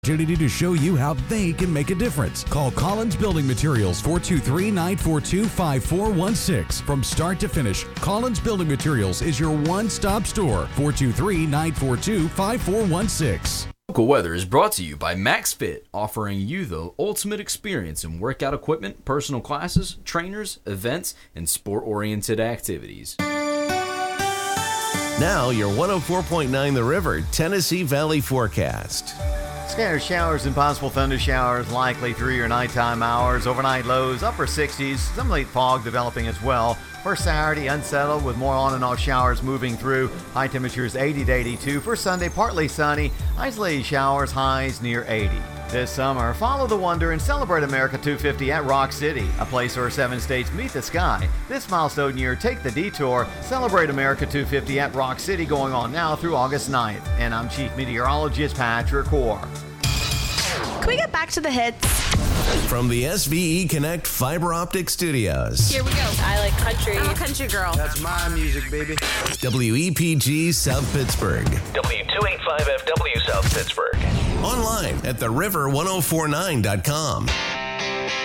Opportunity to show you how they can make a difference. Call Collins Building Materials 423-942-5416. From start to finish, Collins Building Materials is your one-stop store. 423-942-5416. Local weather is brought to you by Max Fit, offering you the ultimate experience in workout equipment, personal classes, trainers, events, and sport-oriented activities. Now your 104.9 The River Tennessee Valley forecast. Scattered showers and possible thunder showers likely through your nighttime hours. Overnight lows, upper 60s. Some late fog developing as well. For Saturday, unsettled with more on and off showers moving through. High temperatures 80 to 82. For Sunday, partly sunny. Isolated showers, highs near 80. This summer, follow the wonder and celebrate America 250 at Rock City, a place where 7 states meet the sky. This milestone year, take the detour. Celebrate America 250 at Rock City, going on now through August 9th. And I'm Chief Meteorologist Patrick Hoare. Can we get back to the hits? From the SVE Connect Fiber Optic Studios. Here we go. I like country. I'm a country girl. That's my music, baby. WEPG South Pittsburgh. W285FW South Pittsburgh. Online at theriver1049.com.